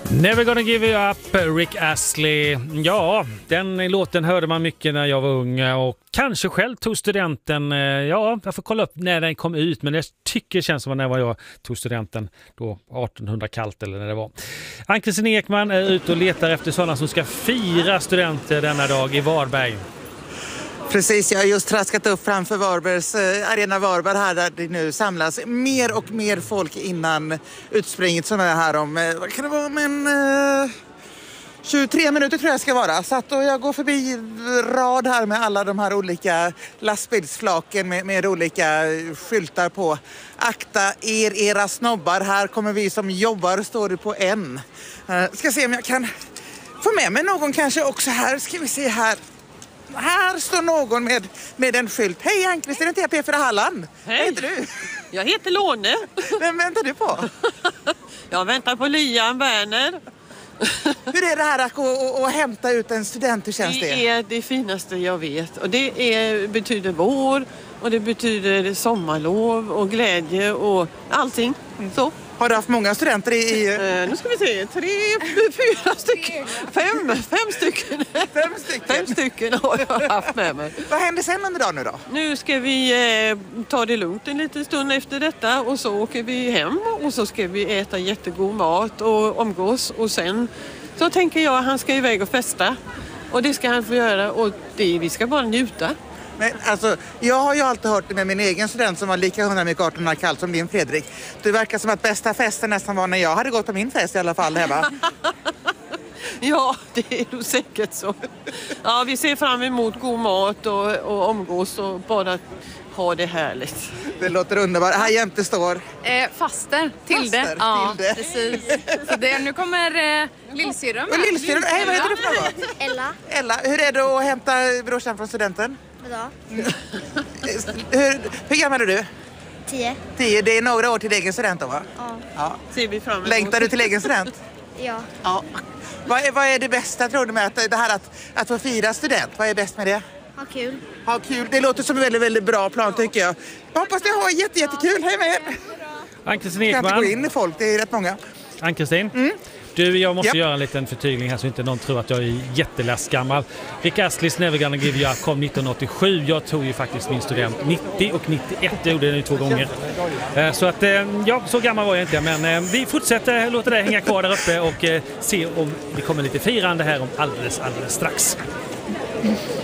Never gonna give you up, Rick Astley. Ja, den låten hörde man mycket när jag var ung och kanske själv tog studenten. Ja, jag får kolla upp när den kom ut, men jag tycker det känns som när jag tog studenten då 1800 kallt eller när det var. Ann-Christin Ekman är ute och letar efter sådana som ska fira studenter denna dag i Varberg. Precis, jag har just traskat upp framför Varbergs Arena Varberg här där det nu samlas mer och mer folk innan utspringet som är här om, vad kan det vara, men 23 minuter tror jag ska vara. Så att jag går förbi rad här med alla de här olika lastbilsflaken med olika skyltar på. Akta era snobbar, här kommer vi som jobbar, står det på en. Ska se om jag kan få med mig någon kanske också här, ska vi se här. Här står någon med en skylt. Hej Ann-Christin, det är P4 Halland. Hej. Vad heter du? Jag heter Låne. Vem väntar du på? Jag väntar på Lian Werner. Hur är det här att gå och hämta ut en student? Hur känns det? Det är det finaste jag vet. Och det betyder vår och det betyder sommarlov och glädje och allting. Så. Har du haft många studenter nu ska vi se, 3, 4 stycken, 5 stycken. 5 stycken har jag haft med mig. Vad händer sen under dagen nu då? Nu ska vi ta det lugnt en liten stund efter detta och så åker vi hem och så ska vi äta jättegod mat och omgås och sen så tänker jag att han ska iväg och festa och det ska han få göra och vi ska bara njuta. Men alltså, jag har ju alltid hört det med min egen student som var lika 100 mycket 1800 kallt som din Fredrik. Det verkar som att bästa festen nästan var när jag hade gått på min fest i alla fall hemma. Ja, det är nog säkert så. Ja, vi ser fram emot god mat och omgås och bara ha det härligt. Det låter underbart. Här jämte står... Faster, Tilde. Ja, precis. Så nu kommer lillsyrran. Lillsyrran, hej, vad heter du för något? Ella, hur är det att hämta brorsan från studenten? Bra. Hur gammal är du? 10. 10, det är några år till egen student då, va? Ja. Ser vi fram emot. Längtar du till egen student? Ja. Vad är det bästa, tror du, med det här att få fira student? Vad är bäst med det? Ha kul. Ha kul, det låter som en väldigt, väldigt bra plan tycker jag. Jag hoppas ni har jättekul, hej med er! Ann-Christin Jag kan inte gå Ekman. in i folk, det är rätt många. Ann-Christin, jag måste göra en liten förtydligning här så inte någon tror att jag är jätteläst gammal. Rick Astleys Never Gonna Give You Up kom 1987. Jag tog ju faktiskt min student 90 och 91. Jag gjorde den ju 2 gånger. Så att, så gammal var jag inte. Men vi fortsätter, låter det hänga kvar där uppe och se om det kommer lite firande här om alldeles strax.